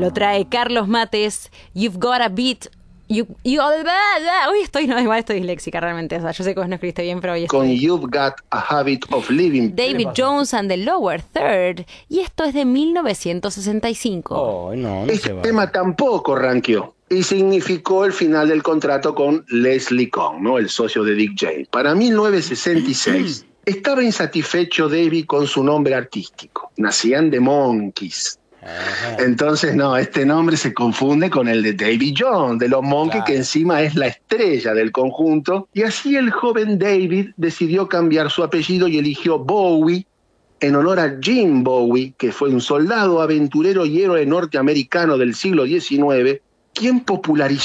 Lo trae Carlos Mates, You've Got a Beat. Hoy estoy disléxica realmente. O sea, yo sé que vos no escribiste bien, pero hoy estoy. Con You've Got a Habit of Living. David Jones and the Lower Third. Y esto es de 1965. Oh, no Este tema tampoco ranqueó. Y significó el final del contrato con Leslie Kohn, ¿no? El socio de Dick James. Para 1966 estaba insatisfecho David con su nombre artístico. Nacían The Monkees. Entonces, no, este nombre se confunde con el de Davy Jones, de los Monkees, que encima es la estrella del conjunto. Y así el joven David decidió cambiar su apellido y eligió Bowie en honor a Jim Bowie, que fue un soldado, aventurero y héroe norteamericano del siglo XIX, quien popularizó